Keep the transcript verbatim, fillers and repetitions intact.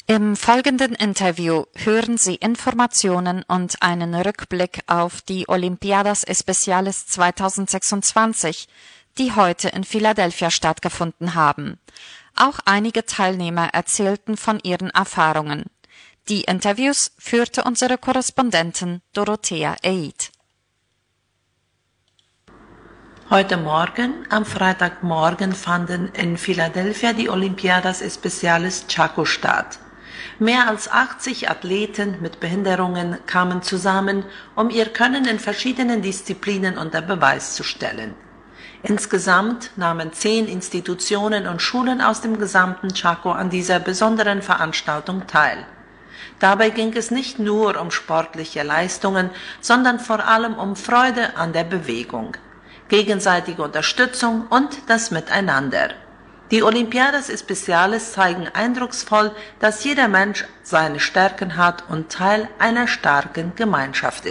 Im folgenden Interview hören Sie Informationen und einen Rückblick auf die Olimpiadas Especiales zweitausendsechsundzwanzig, die heute in Philadelphia stattgefunden haben. Auch einige Teilnehmer erzählten von ihren Erfahrungen. Die Interviews führte unsere Korrespondentin Dorothea Eid. Heute Morgen, am Freitagmorgen, fanden in Philadelphia die Olimpiadas Especiales Chaco statt. Mehr als achtzig Athleten mit Behinderungen kamen zusammen, um ihr Können in verschiedenen Disziplinen unter Beweis zu stellen. Insgesamt nahmen zehn Institutionen und Schulen aus dem gesamten Chaco an dieser besonderen Veranstaltung teil. Dabei ging es nicht nur um sportliche Leistungen, sondern vor allem um Freude an der Bewegung, gegenseitige Unterstützung und das Miteinander. Die Olimpiadas Especiales zeigen eindrucksvoll, dass jeder Mensch seine Stärken hat und Teil einer starken Gemeinschaft ist.